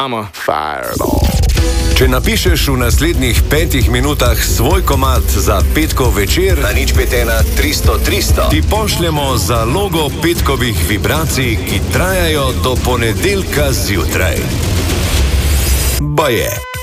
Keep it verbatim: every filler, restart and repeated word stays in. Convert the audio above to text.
Amo. Fireball. Če napišeš v naslednjih petih minutah svoj komad za petkov večer, na nič pet ena tristo tristo, ti pošljemo zalogo petkovih vibracij, ki trajajo do ponedeljka zjutraj. Baje.